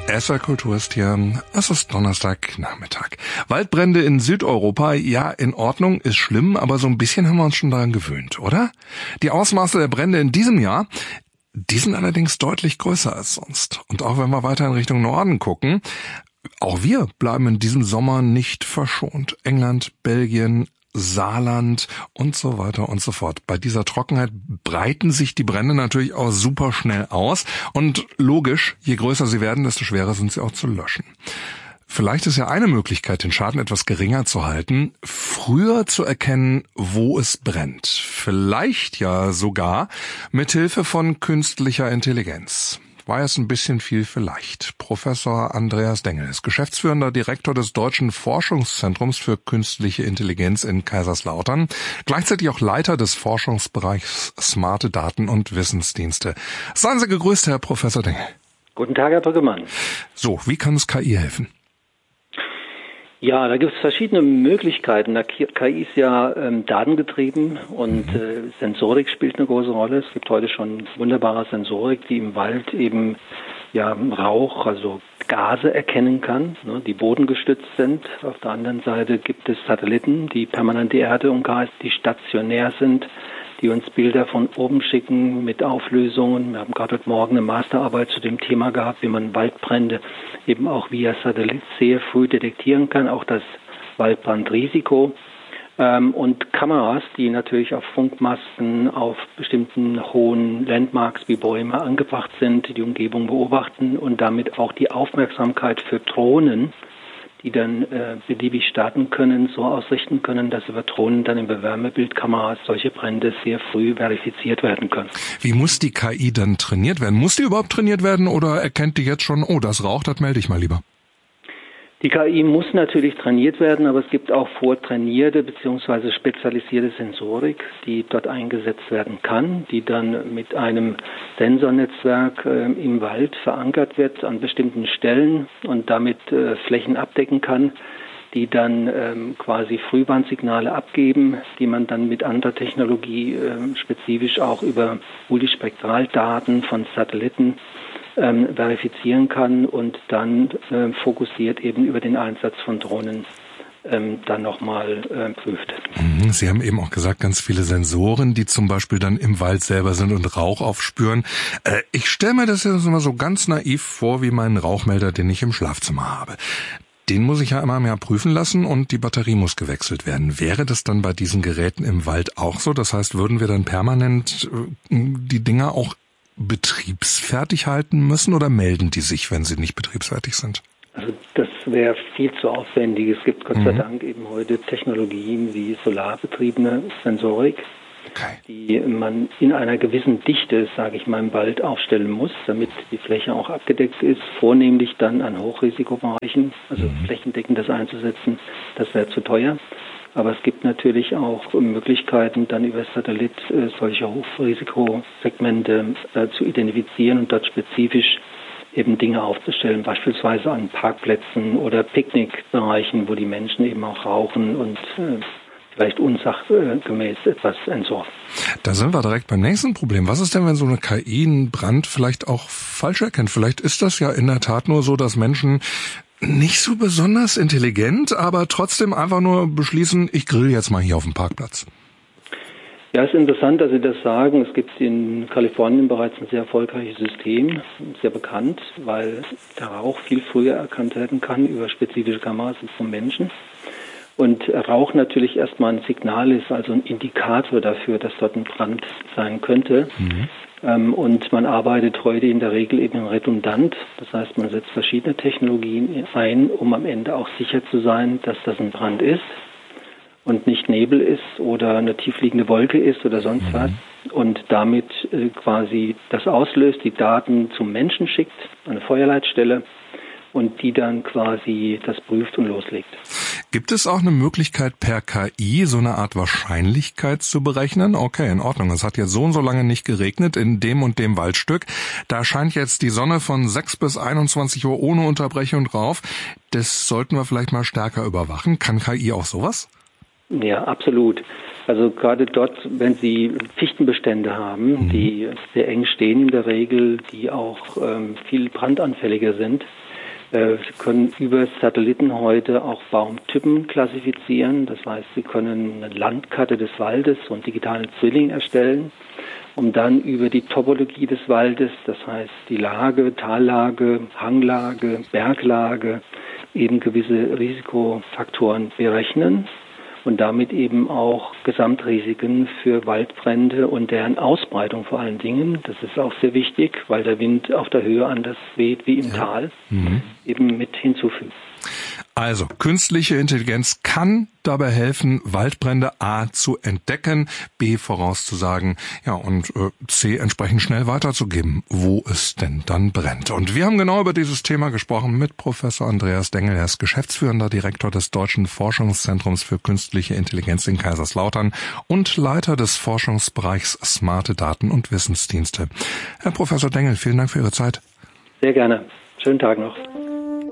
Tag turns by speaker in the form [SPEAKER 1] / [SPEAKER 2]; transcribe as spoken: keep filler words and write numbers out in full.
[SPEAKER 1] S R Kultur ist hier. Es ist Donnerstagnachmittag. Waldbrände in Südeuropa, ja, in Ordnung, ist schlimm, aber so ein bisschen haben wir uns schon daran gewöhnt, oder? Die Ausmaße der Brände in diesem Jahr, die sind allerdings deutlich größer als sonst. Und auch wenn wir weiter in Richtung Norden gucken, auch wir bleiben in diesem Sommer nicht verschont. England, Belgien, Saarland und so weiter und so fort. Bei dieser Trockenheit breiten sich die Brände natürlich auch super schnell aus und logisch, je größer sie werden, desto schwerer sind sie auch zu löschen. Vielleicht ist ja eine Möglichkeit, den Schaden etwas geringer zu halten, früher zu erkennen, wo es brennt. Vielleicht ja sogar mit Hilfe von künstlicher Intelligenz. War jetzt ein bisschen viel vielleicht. Professor Andreas Dengel ist geschäftsführender Direktor des Deutschen Forschungszentrums für künstliche Intelligenz in Kaiserslautern, gleichzeitig auch Leiter des Forschungsbereichs Smarte Daten und Wissensdienste. Seien Sie gegrüßt, Herr Professor Dengel.
[SPEAKER 2] Guten Tag, Herr Brüggemann.
[SPEAKER 1] So, wie kann es K I helfen?
[SPEAKER 2] Ja, da gibt es verschiedene Möglichkeiten. K I ist ja ähm, datengetrieben und äh, Sensorik spielt eine große Rolle. Es gibt heute schon wunderbare Sensorik, die im Wald eben ja Rauch, also Gase erkennen kann, ne, die bodengestützt sind. Auf der anderen Seite gibt es Satelliten, die permanent die Erde umkreisen, die stationär sind, die uns Bilder von oben schicken mit Auflösungen. Wir haben gerade heute Morgen eine Masterarbeit zu dem Thema gehabt, wie man Waldbrände eben auch via Satellit sehr früh detektieren kann, auch das Waldbrandrisiko. Ähm, und Kameras, die natürlich auf Funkmasten, auf bestimmten hohen Landmarks wie Bäume angebracht sind, die Umgebung beobachten und damit auch die Aufmerksamkeit für Drohnen, die dann äh, beliebig starten können, so ausrichten können, dass über Drohnen dann in Wärmebildkameras solche Brände sehr früh verifiziert werden können.
[SPEAKER 1] Wie muss die K I dann trainiert werden? Muss die überhaupt trainiert werden oder erkennt die jetzt schon, oh, das raucht, das melde ich mal lieber?
[SPEAKER 2] Die K I muss natürlich trainiert werden, aber es gibt auch vortrainierte bzw. spezialisierte Sensorik, die dort eingesetzt werden kann, die dann mit einem Sensornetzwerk äh, im Wald verankert wird an bestimmten Stellen und damit äh, Flächen abdecken kann, die dann ähm, quasi Frühwarnsignale abgeben, die man dann mit anderer Technologie äh, spezifisch auch über Multispektraldaten von Satelliten Ähm, verifizieren kann und dann äh, fokussiert eben über den Einsatz von Drohnen ähm, dann nochmal äh, prüft.
[SPEAKER 1] Sie haben eben auch gesagt, ganz viele Sensoren, die zum Beispiel dann im Wald selber sind und Rauch aufspüren. Äh, ich stelle mir das jetzt immer so ganz naiv vor, wie meinen Rauchmelder, den ich im Schlafzimmer habe. Den muss ich ja immer mehr prüfen lassen und die Batterie muss gewechselt werden. Wäre das dann bei diesen Geräten im Wald auch so? Das heißt, würden wir dann permanent äh, die Dinger auch betriebsfertig halten müssen oder melden die sich, wenn sie nicht betriebsfertig sind?
[SPEAKER 2] Also das wäre viel zu aufwendig. Es gibt Gott
[SPEAKER 1] mhm.
[SPEAKER 2] sei Dank eben heute Technologien wie solarbetriebene Sensorik, okay. die man in einer gewissen Dichte, sage ich mal, im Wald aufstellen muss, damit die Fläche auch abgedeckt ist, vornehmlich dann an Hochrisikobereichen, also mhm. flächendeckend das einzusetzen, das wäre zu teuer. Aber es gibt natürlich auch Möglichkeiten, dann über Satellit äh, solche Hochrisikosegmente äh, zu identifizieren und dort spezifisch eben Dinge aufzustellen, beispielsweise an Parkplätzen oder Picknickbereichen, wo die Menschen eben auch rauchen und äh, vielleicht unsachgemäß etwas entsorgen.
[SPEAKER 1] Da sind wir direkt beim nächsten Problem. Was ist denn, wenn so eine K I einen Brand vielleicht auch falsch erkennt? Vielleicht ist das ja in der Tat nur so, dass Menschen nicht so besonders intelligent, aber trotzdem einfach nur beschließen, ich grill jetzt mal hier auf dem Parkplatz.
[SPEAKER 2] Ja, es ist interessant, dass Sie das sagen. Es gibt in Kalifornien bereits ein sehr erfolgreiches System, sehr bekannt, weil der Rauch viel früher erkannt werden kann über spezifische Kameras vom Menschen. Und Rauch natürlich erstmal ein Signal ist, also ein Indikator dafür, dass dort ein Brand sein könnte. Mhm. Ähm, und man arbeitet heute in der Regel eben redundant. Das heißt, man setzt verschiedene Technologien ein, um am Ende auch sicher zu sein, dass das ein Brand ist und nicht Nebel ist oder eine tiefliegende Wolke ist oder sonst mhm. was. Und damit äh, quasi das auslöst, die Daten zum Menschen schickt, an eine Feuerleitstelle. Und die dann quasi das prüft und loslegt.
[SPEAKER 1] Gibt es auch eine Möglichkeit, per K I so eine Art Wahrscheinlichkeit zu berechnen? Okay, in Ordnung. Es hat jetzt so und so lange nicht geregnet in dem und dem Waldstück. Da scheint jetzt die Sonne von sechs bis einundzwanzig Uhr ohne Unterbrechung drauf. Das sollten wir vielleicht mal stärker überwachen. Kann K I auch sowas?
[SPEAKER 2] Ja, absolut. Also gerade dort, wenn Sie Fichtenbestände haben, mhm. die sehr eng stehen in der Regel, die auch ähm, viel brandanfälliger sind, Sie können über Satelliten heute auch Baumtypen klassifizieren. Das heißt, Sie können eine Landkarte des Waldes, so einen digitalen Zwilling erstellen, um dann über die Topologie des Waldes, das heißt die Lage, Tallage, Hanglage, Berglage, eben gewisse Risikofaktoren berechnen und damit eben auch Gesamtrisiken für Waldbrände und deren Ausbreitung vor allen Dingen. Das ist auch sehr wichtig, weil der Wind auf der Höhe anders weht wie im ja. Tal, mhm. eben mit hinzufügen.
[SPEAKER 1] Also, künstliche Intelligenz kann dabei helfen, Waldbrände A zu entdecken, B vorauszusagen, ja, und äh, C entsprechend schnell weiterzugeben, wo es denn dann brennt. Und wir haben genau über dieses Thema gesprochen mit Professor Andreas Dengel. Er ist geschäftsführender Direktor des Deutschen Forschungszentrums für künstliche Intelligenz in Kaiserslautern und Leiter des Forschungsbereichs Smarte Daten und Wissensdienste. Herr Professor Dengel, vielen Dank für Ihre Zeit.
[SPEAKER 2] Sehr gerne. Schönen Tag noch.